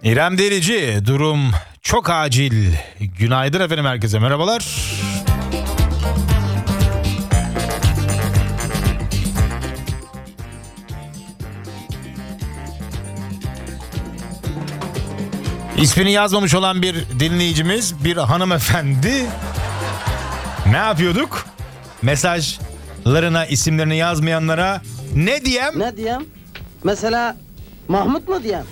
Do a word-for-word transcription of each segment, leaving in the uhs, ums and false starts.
İrem Derici, durum çok acil. Günaydın efendim, herkese merhabalar. İsmini yazmamış olan bir dinleyicimiz, bir hanımefendi. Ne yapıyorduk? Mesajlarına isimlerini yazmayanlara ne diyem? Ne diyem? Mesela Mahmut mu diyem?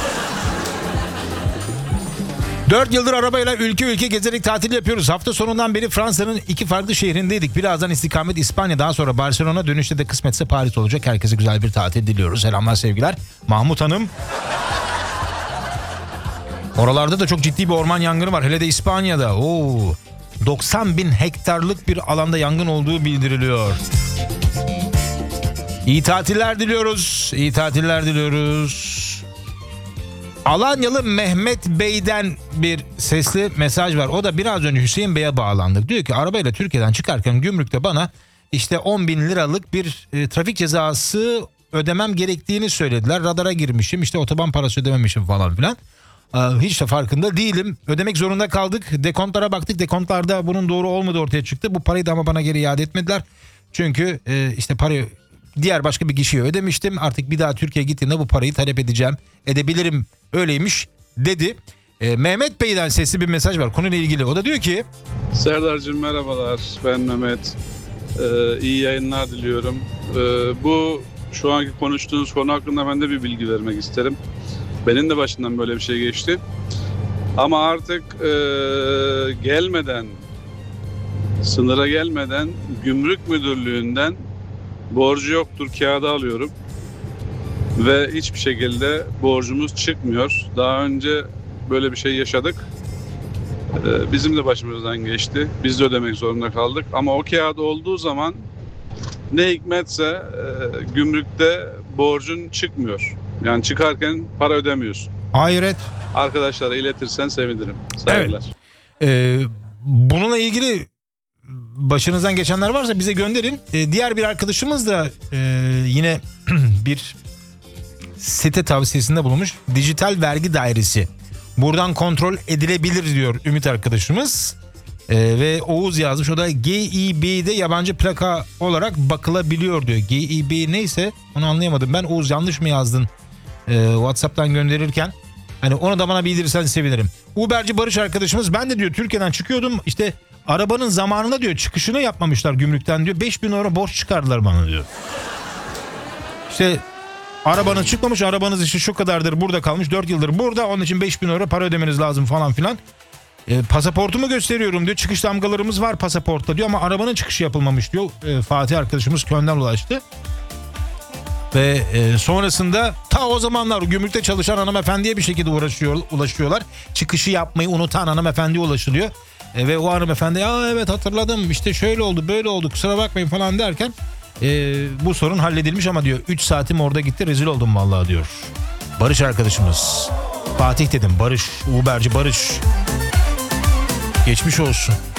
Dört yıldır arabayla ülke ülke gezerek tatil yapıyoruz. Hafta sonundan beri Fransa'nın iki farklı şehrindeydik. Birazdan istikamet İspanya, daha sonra Barcelona, dönüşte de kısmetse Paris olacak. Herkese güzel bir tatil diliyoruz. Selamlar, sevgiler. Mahmut Hanım. Oralarda da çok ciddi bir orman yangını var. Hele de İspanya'da. Oo, doksan bin hektarlık bir alanda yangın olduğu bildiriliyor. İyi tatiller diliyoruz. İyi tatiller diliyoruz. Alanyalı Mehmet Bey'den bir sesli mesaj var. O da biraz önce Hüseyin Bey'e bağlandık. Diyor ki arabayla Türkiye'den çıkarken gümrükte bana işte on bin liralık bir e, trafik cezası ödemem gerektiğini söylediler. Radara girmişim, işte otoban parası ödememişim falan filan. Ee, hiç de farkında değilim. Ödemek zorunda kaldık. Dekontlara baktık. Dekontlarda bunun doğru olmadığı ortaya çıktı. Bu parayı da ama bana geri iade etmediler. Çünkü e, işte parayı diğer başka bir kişiye ödemiştim. Artık bir daha Türkiye'ye gittiğimde bu parayı talep edeceğim. Edebilirim. Öyleymiş dedi. Ee, Mehmet Bey'den sesli bir mesaj var konuyla ilgili. O da diyor ki: Serdar'cığım merhabalar, ben Mehmet. Ee, iyi yayınlar diliyorum. Ee, bu şu anki konuştuğunuz konu hakkında ben de bir bilgi vermek isterim. Benim de başından böyle bir şey geçti. Ama artık e, gelmeden, sınıra gelmeden gümrük müdürlüğünden borcu yoktur kağıdı alıyorum. Ve hiçbir şekilde borcumuz çıkmıyor. Daha önce böyle bir şey yaşadık. Ee, bizim de başımızdan geçti. Biz de ödemek zorunda kaldık. Ama o kağıt olduğu zaman ne hikmetse e, gümrükte borcun çıkmıyor. Yani çıkarken para ödemiyorsun. Hayret. Arkadaşlara iletirsen sevinirim. Saygılar. Evet. Ee, bununla ilgili başınızdan geçenler varsa bize gönderin. Ee, diğer bir arkadaşımız da e, yine bir site tavsiyesinde bulunmuş. Dijital Vergi Dairesi. Buradan kontrol edilebilir diyor Ümit arkadaşımız. Ee, ve Oğuz yazmış. O da G İ B'de yabancı plaka olarak bakılabiliyor diyor. G İ B neyse onu anlayamadım. Ben Oğuz yanlış mı yazdın ee, WhatsApp'tan gönderirken? Hani onu da bana bildirirsen sevinirim. Uberci Barış arkadaşımız, ben de diyor Türkiye'den çıkıyordum. İşte arabanın zamanında diyor çıkışını yapmamışlar gümrükten diyor. beş bin euro borç çıkardılar bana diyor. İşte arabanız çıkmamış, arabanız işte şu kadardır burada kalmış, dört yıldır burada, onun için beş bin euro para ödemeniz lazım falan filan. E, pasaportumu gösteriyorum diyor, çıkış damgalarımız var pasaportta diyor ama arabanın çıkışı yapılmamış diyor. E, Fatih arkadaşımız Köln'den ulaştı. Ve e, sonrasında ta o zamanlar gümrükte çalışan hanımefendiye bir şekilde uğraşıyor, ulaşıyorlar. Çıkışı yapmayı unutan hanımefendiye ulaşılıyor. E, ve o hanımefendi ya evet hatırladım işte şöyle oldu böyle oldu kusura bakmayın falan derken e, bu sorun halledilmiş ama diyor üç saatim orada gitti, rezil oldum vallahi diyor. Barış arkadaşımız. Fatih dedim, Barış, Uberci Barış. Geçmiş olsun.